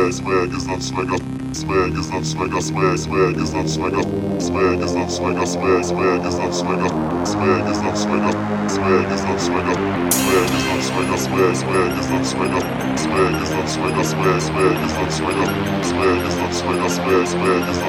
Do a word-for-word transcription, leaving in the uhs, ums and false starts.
swag, swag is not swagger. Swag is not swagger, swag, swag is not swagger. Swag is not swagger, swag, swag is not swagger. Swag is not swagger, swag is not swagger. Swag is not swagger, swag, swag is not swagger. Swag is not swagger, swag, swag is not swagger. Swag is not swagger, swag, swag is not